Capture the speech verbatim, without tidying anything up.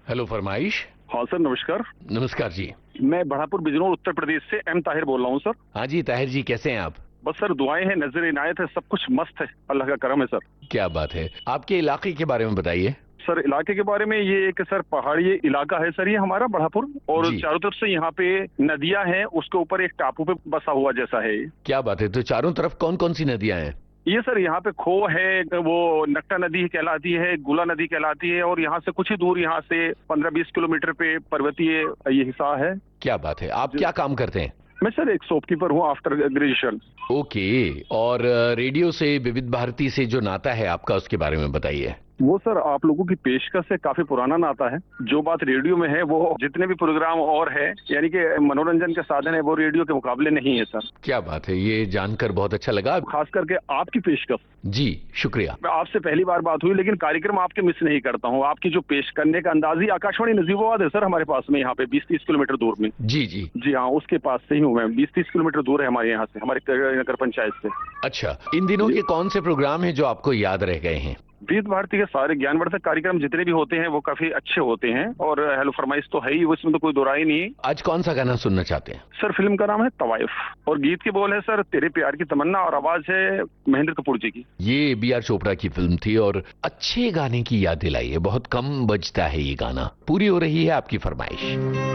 Hello फरमाइश। हाँ sir, नमस्कार। नमस्कार जी। मैं बढ़ापुर बिजनौर उत्तर प्रदेश से एम ताहिर बोल रहा हूँ सर। हाँ जी ताहिर जी, कैसे हैं आप? बस सर दुआएं हैं, नजर इनायत है, सब कुछ मस्त है, अल्लाह का करम है सर। क्या बात है, आपके इलाके के बारे में बताइए। सर इलाके के बारे में ये एक सर पहाड़ी इलाका है सर, ये हमारा बढ़ापुर, और जी। चारों तरफ से यहाँ पे नदियां हैं, उसके ऊपर एक टापू पे बसा हुआ जैसा है ये। क्या बात है, तो चारों तरफ कौन कौन सी नदियां हैं? ये सर यहाँ पे खो है, वो नक्टा नदी कहलाती है, गुला नदी कहलाती है, और यहाँ से कुछ ही दूर, यहाँ से पंद्रह बीस किलोमीटर पे पर्वतीय ये हिस्सा है। क्या बात है, आप क्या काम करते हैं? मैं सर एक शॉपकीपर हूँ आफ्टर ग्रेजुएशन। ओके। और अ, रेडियो से, विविध भारती से जो नाता है आपका, उसके बारे में बताइए। वो सर आप लोगों की पेशकश से काफी पुराना नाता है। जो बात रेडियो में है वो जितने भी प्रोग्राम और है, यानी कि मनोरंजन के साधन है, वो रेडियो के मुकाबले नहीं है सर। क्या बात है, ये जानकर बहुत अच्छा लगा। खास करके आपकी पेशकश। जी शुक्रिया। मैं आपसे पहली बार बात हुई, लेकिन कार्यक्रम आपके मिस नहीं करता हूँ। आपकी जो पेश करने का अंदाज ही, आकाशवाणी नजीबाबाद है सर हमारे पास में, यहाँ पे बीस तीस किलोमीटर दूर में। जी जी। जी हाँ, उसके पास से ही हूँ मैं, बीस तीस किलोमीटर दूर है हमारे यहाँ से, हमारे नगर पंचायत से। अच्छा, इन दिनों के कौन से प्रोग्राम हैं जो आपको याद रह गए हैं? विविध भारती के सारे ज्ञानवर्धक कार्यक्रम जितने भी होते हैं वो काफी अच्छे होते हैं, और हेलो फरमाइश तो है ही, उसमें तो कोई दो राय नहीं है। आज कौन सा गाना सुनना चाहते हैं? सर फिल्म का नाम है तवाइफ, और गीत के बोल है सर तेरे प्यार की तमन्ना, और आवाज है महेंद्र कपूर जी की। ये बी आर चोपड़ा की फिल्म थी, और अच्छे गाने की याद दिलाई है। बहुत कम बजता है ये गाना। पूरी हो रही है आपकी फरमाइश।